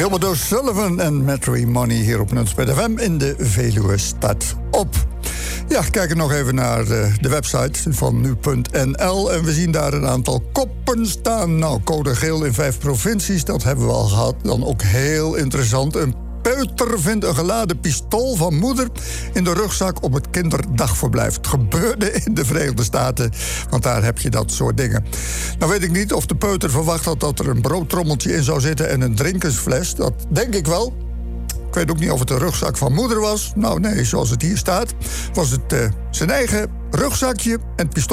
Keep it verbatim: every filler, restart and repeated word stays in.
Gilbert O'Sullivan en Matrimony hier op Nunspeet F M in de Veluwe staat op. Ja, kijk nog even naar de, de website van nu punt n l en we zien daar een aantal koppen staan. Nou, code geel in vijf provincies, dat hebben we al gehad. Dan ook heel interessant, een peuter vindt een geladen pistool van moeder in de rugzak op het kinderdagverblijf. Het gebeurde in de Verenigde Staten, want daar heb je dat soort dingen. Nou weet ik niet of de peuter verwacht had dat er een broodtrommeltje in zou zitten en een drinkensfles. Dat denk ik wel. Ik weet ook niet of het een rugzak van moeder was. Nou nee, zoals het hier staat, was het uh, zijn eigen rugzakje en het pistool